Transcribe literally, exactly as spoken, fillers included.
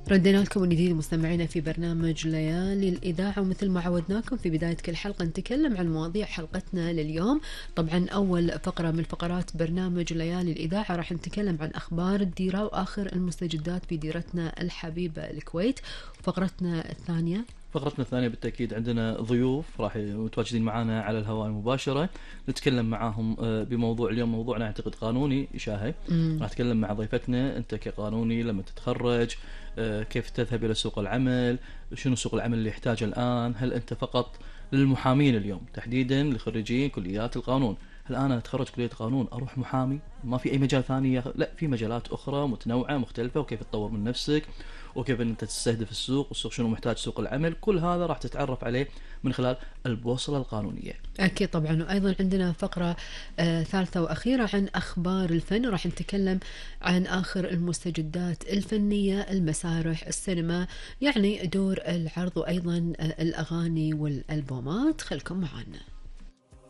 ردنا لكم من جديد مستمعينا في برنامج ليالي الإذاعة، ومثل ما عودناكم في بداية كل حلقة نتكلم عن مواضيع حلقتنا لليوم. طبعا أول فقرة من فقرات برنامج ليالي الإذاعة راح نتكلم عن أخبار الديرة وآخر المستجدات في ديرتنا الحبيبة الكويت. وفقرتنا الثانية فقرتنا الثانية بالتأكيد عندنا ضيوف راح متواجدين معنا على الهواء المباشرة، نتكلم معاهم بموضوع اليوم. موضوعنا أعتقد قانوني شاهي. راح نتكلم مع ضيفتنا أنت كقانوني لما تتخرج كيف تذهب إلى سوق العمل، شنو سوق العمل اللي يحتاجه الآن، هل أنت فقط للمحامين اليوم تحديدا لخريجين كليات القانون، هل أنا أتخرج كلية قانون أروح محامي ما في أي مجال ثاني؟ لا، في مجالات أخرى متنوعة مختلفة، وكيف تطور من نفسك وكيف أنت تستهدف السوق والسوق شنو محتاج سوق العمل، كل هذا راح تتعرف عليه من خلال البوصلة القانونية. أكيد طبعا. وأيضا عندنا فقرة آه ثالثة وأخيرة عن أخبار الفن، راح نتكلم عن آخر المستجدات الفنية، المسارح، السينما، يعني دور العرض وأيضا آه الأغاني والألبومات. خلكم معنا.